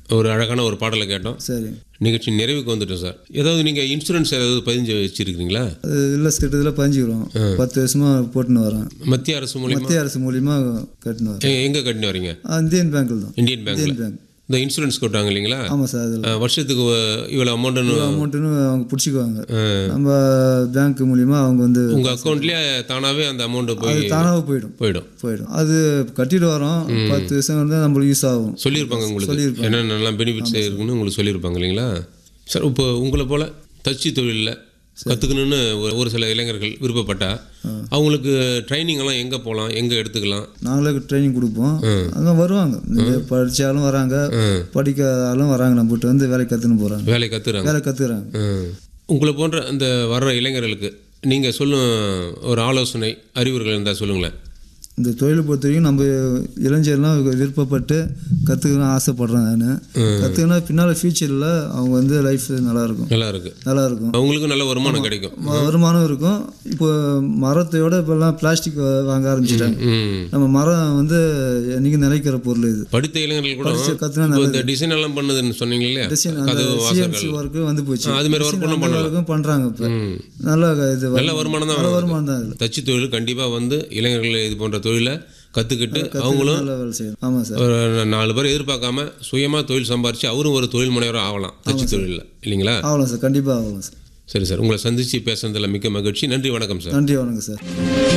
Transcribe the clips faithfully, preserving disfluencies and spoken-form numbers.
ஒரு அழகான ஒரு பாடலை கேட்டோம். சரி. நிகழ்ச்சி நிறைவுக்கு வந்துட்டோம் சார். ஏதாவது நீங்கள் இன்சூரன்ஸ் ஏதாவது பதிஞ்சு வச்சுருக்கீங்களா? அது இல்லை கிட்டத்தில் பதிஞ்சுக்கிறோம். பத்து வருஷமாக போட்டுன்னு வரேன். மத்திய அரசு மூலியமா? மத்திய அரசு மூலியமா கட்டின்னு வரேன். எங்கே கட்டின்னு வரீங்க? இந்தியன் பேங்க்கில் தான். இந்தியன் பேங்க் பேங்க் இந்த இன்சூரன்ஸ் கொட்டாங்க இல்லைங்களா? ஆமாம் சார். அதில் வருஷத்துக்கு இவ்வளோ அமௌண்ட்டுன்னு அமௌண்ட்டுன்னு அவங்க பிடிச்சிக்குவாங்க. நம்ம பேங்க் மூலிமா அவங்க வந்து உங்கள் அக்கௌண்ட்லேயே தானாகவே அந்த அமௌண்ட்டு போய் தானாக போயிடும் போயிடும் போயிடும் அது கட்டிட்டு வரோம். பத்து வருஷம் வந்து நம்மளுக்கு யூஸ் ஆகும். சொல்லியிருப்பாங்க உங்களுக்கு என்னென்ன பெனிஃபிட்ஸ் இருக்குன்னு உங்களுக்கு சொல்லியிருப்பாங்க இல்லைங்களா? சார், இப்போ உங்களை போல் தச்சு தொழிலில் கற்றுக்கணுன்னு ஒரு சில இளைஞர்கள் விருப்பப்பட்டா அவங்களுக்கு ட்ரைனிங் எல்லாம் எங்கே போகலாம், எங்கே எடுத்துக்கலாம்? நாங்களே ட்ரைனிங் கொடுப்போம். அங்கே வருவாங்க. படித்தாலும் வராங்க, படிக்காதாலும் வராங்க. நம்மகிட்ட வந்து வேலை கற்றுன்னு போகிறாங்க. வேலை கற்றுறாங்க வேலை கற்றுக்குறாங்க. உங்களை போன்ற அந்த வர்ற இளைஞர்களுக்கு நீங்கள் சொல்லும் ஒரு ஆலோசனை அறிவுரைகள் இருந்தால் சொல்லுங்களேன். இந்த தொழிலை பொறுத்த வரைக்கும் நம்ம இளைஞர்லாம் விருப்பப்பட்டு கற்றுக்கணும் ஆசைப்படுறேன். நான் கற்றுக்கினா பின்னால் ஃபியூச்சரில் அவங்க வந்து லைஃப் நல்லாயிருக்கும். நல்லா இருக்கு நல்லா இருக்கும். அவங்களுக்கு நல்ல வருமானம் கிடைக்கும். வருமானம் இருக்கும். இப்போ மரத்தையோட இப்போல்லாம் பிளாஸ்டிக் வாங்க ஆரம்பிச்சிட்டாங்க. நம்ம மரம் வந்து என்னைக்கு நிலைக்கிற பொருள். இது படித்த இளைஞர்கள் கூட கற்றுனா இந்த டிசைன் எல்லாம் பண்ணுதுன்னு சொன்னீங்க இல்லையா? சிஎன்சி ஒர்க்கு வந்து போச்சு. அது மாதிரி ஒர்க் பண்ண பண்ணுறாங்க. இப்போ நல்லா இது நல்ல வருமானம் தான். வருமானம் தான். தச்சு தொழில் கண்டிப்பாக வந்து இளைஞர்கள் இது போன்ற தொழிலை கற்றுக்கிட்டு அவங்களும் ஒரு நாலு பேர் எதிர்பார்க்காம சுயமாக தொழில் சம்பாரித்து அவரும் ஒரு தொழில் முனைவராக ஆகலாம் தச்சு தொழிலில் இல்லைங்களா? ஆகலாம் சார், கண்டிப்பாக ஆகலாம் சார். சரி சார், உங்களை சந்தித்து பேசுனதில் மிக்க மகிழ்ச்சி. நன்றி, வணக்கம் சார். நன்றி, வணக்கம் சார்.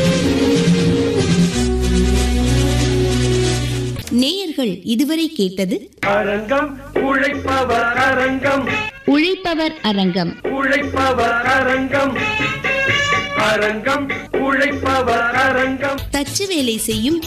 நேயர்கள் இதுவரை கேட்டது அரங்கம் உழைப்பவர் அரங்கம் உழைப்பவர் அரங்கம் உழைப்பவர் அரங்கம் அரங்கம் உழைப்பவர் அரங்கம் தச்சு வேலை செய்யும்